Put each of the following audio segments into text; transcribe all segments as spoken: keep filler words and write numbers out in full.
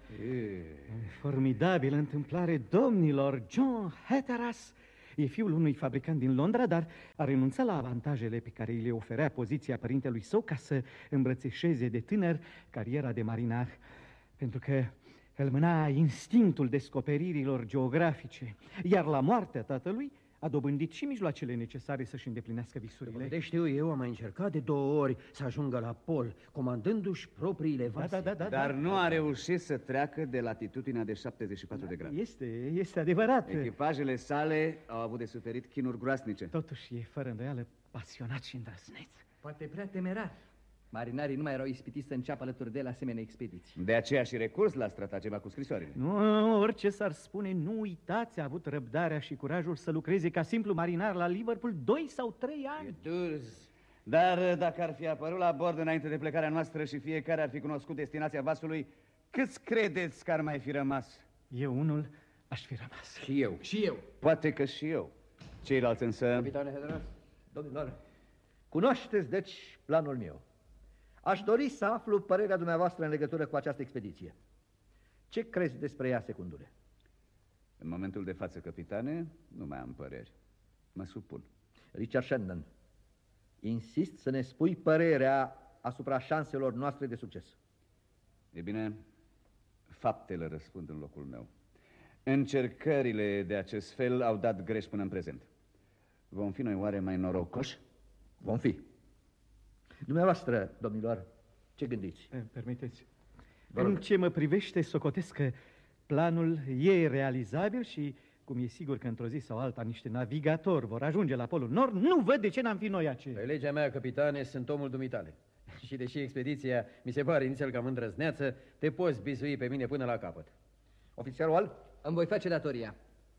E... Formidabilă întâmplare, domnilor. John Hatteras e fiul unui fabricant din Londra, dar a renunțat la avantajele pe care îi le oferea poziția părintelui său ca să îmbrățișeze de tânăr cariera de marinar, pentru că îl mâna instinctul descoperirilor geografice, iar la moartea tatălui a dobândit și mijloacele necesare să-și îndeplinească visurile. De știu eu, am mai încercat de două ori să ajungă la pol, comandându-și propriile vase. Da, da, da, Dar da, nu a reușit să treacă de latitudinea de șaptezeci și patru de grade. Este, este adevărat. Echipajele sale au avut de suferit chinuri groasnice. Totuși e fără îndoială pasionat și îndrăzneț. Poate prea temerar. Marinarii nu mai erau ispitiți să înceapă alături de el asemenea expediții. De aceea și recurs la stratagema cu scrisorile. Nu, orice s-ar spune, nu uitați, a avut răbdarea și curajul să lucreze ca simplu marinar la Liverpool doi sau trei ani. Dar dacă ar fi apărut la bord înainte de plecarea noastră și fiecare ar fi cunoscut destinația vasului, câți credeți că ar mai fi rămas? Eu unul aș fi rămas. Și eu. Și eu. Poate că și eu. Ceilalți însă... Capitane Hatteras? Domnilor, cunoașteți deci planul meu. Aș dori să aflu părerea dumneavoastră în legătură cu această expediție. Ce crezi despre ea, secundule? În momentul de față, capitane, nu mai am păreri. Mă supun. Richard Shandon, insist să ne spui părerea asupra șanselor noastre de succes. E bine, faptele răspund în locul meu. Încercările de acest fel au dat greș până în prezent. Vom fi noi oare mai norocoși? Vom fi. Dumneavoastră, domnilor, ce gândiți? Permiteți. În ce mă privește, socotesc că planul e realizabil și, cum e sigur că într-o zi sau alta niște navigatori vor ajunge la Polul Nord, nu văd de ce n-am fi noi aceia. Pe legea mea, capitane, sunt omul dumitale. Și deși expediția mi se pare inițial cam îndrăzneață, te poți bizui pe mine până la capăt. Ofițerul Al? Îmi voi face datoria.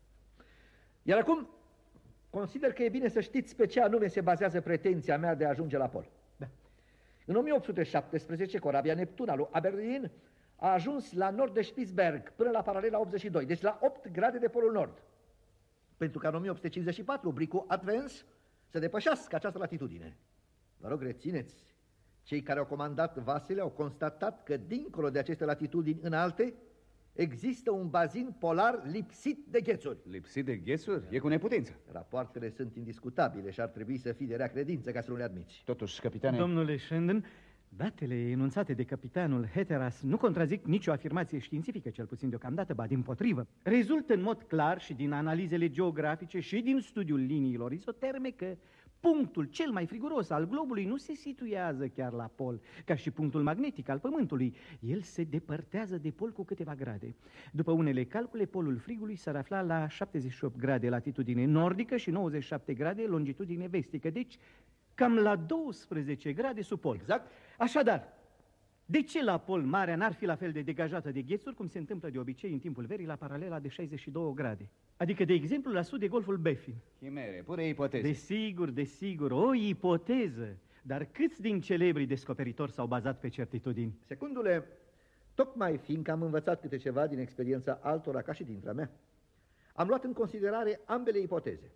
Iar acum, consider că e bine să știți pe ce anume se bazează pretenția mea de a ajunge la Pol. Da. În o mie opt sute șaptesprezece, corabia Neptun al lui Aberdeen a ajuns la nord de Spitzberg, până la paralela optzeci și doi, deci la opt grade de Polul Nord. Pentru că în o mie opt sute cincizeci și patru, bricul Advance să depășească această latitudine. Vă rog, rețineți, cei care au comandat vasele au constatat că dincolo de aceste latitudini înalte există un bazin polar lipsit de ghețuri. Lipsit de ghețuri? E cu neputință. Rapoartele sunt indiscutabile și ar trebui să fii de rea credință ca să nu le admiți. Totuși, capitane... Domnule Shandon, datele enunțate de capitanul Hatteras nu contrazic nicio afirmație științifică, cel puțin deocamdată, ba dimpotrivă. Rezultă în mod clar și din analizele geografice și din studiul liniilor izoterme că punctul cel mai friguros al globului nu se situează chiar la pol, ca și punctul magnetic al Pământului. El se depărtează de pol cu câteva grade. După unele calcule, polul frigului s-ar afla la șaptezeci și opt grade latitudine nordică și nouăzeci și șapte grade longitudine vestică, deci cam la douăsprezece grade sub pol. Exact. Așadar, de ce la pol marea n-ar fi la fel de degajată de ghețuri cum se întâmplă de obicei în timpul verii la paralela de șaizeci și două grade? Adică, de exemplu, la sud de Golful Baffin. Chimere, pure ipoteze. Desigur, desigur, o ipoteză. Dar câți din celebrii descoperitori s-au bazat pe certitudini? Secundule, tocmai fiindcă am învățat câte ceva din experiența altora ca și dintre mea, am luat în considerare ambele ipoteze.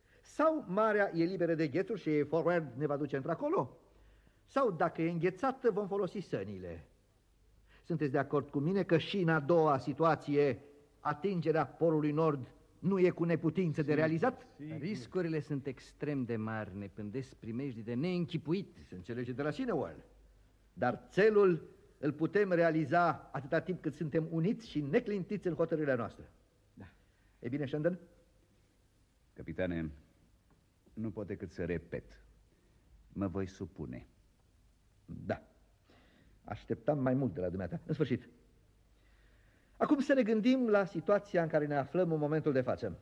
Sau marea e liberă de ghețuri și forward ne va duce într-acolo, sau dacă e înghețată vom folosi sănile. Sunteți de acord cu mine că și în a doua situație atingerea polului nord nu e cu neputință de realizat? Sigur. Riscurile sunt extrem de mari, ne pândesc primejdii de neînchipuit. Se înțelege de la sine, Well. Dar țelul îl putem realiza atâta timp cât suntem uniți și neclintiți în hotărârea noastră. Da. E bine, Shandon? Capitane, nu pot decât să repet. Mă voi supune. Da. Așteptam mai mult de la dumneata. În sfârșit. Acum să ne gândim la situația în care ne aflăm în momentul de față.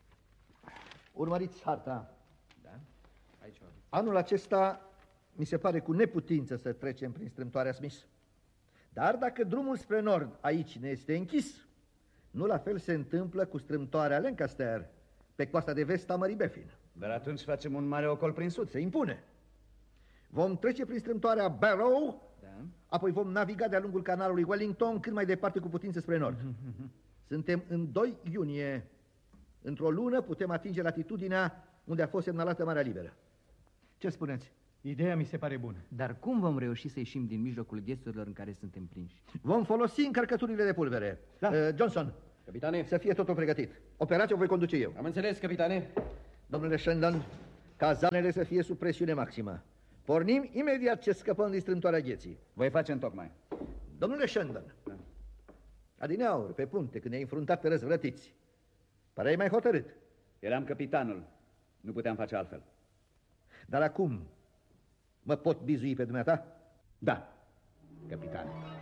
Urmăriți harta. Da? Aici. Anul acesta mi se pare cu neputință să trecem prin strâmtoarea Smith. Dar dacă drumul spre nord aici ne este închis, nu la fel se întâmplă cu strâmtoarea Lancaster pe coasta de vest a Mării Baffin. Dar atunci facem un mare ocol prin sud. Se impune. Vom trece prin strâmtoarea Barrow, da. Apoi vom naviga de-a lungul canalului Wellington cât mai departe cu putință spre nord. Suntem în doi iunie. Într-o lună putem atinge latitudinea unde a fost semnalată Marea Liberă. Ce spuneți? Ideea mi se pare bună. Dar cum vom reuși să ieșim din mijlocul ghețurilor în care suntem prinși? Vom folosi încărcăturile de pulbere. Da. Uh, Johnson, Capitane, să fie totul pregătit. Operația o voi conduce eu. am înțeles, capitane. Domnule Shandon, cazanele să fie sub presiune maximă. Pornim imediat ce scăpăm din strâmtoarea gheții. Voi face întocmai. Domnule Shandon, adineauri, pe punte, când ne-ai înfruntat pe răzvrătiți, păreai mai hotărât. Eram capitanul. Nu puteam face altfel. Dar acum mă pot bizui pe dumneata? Da, capitane.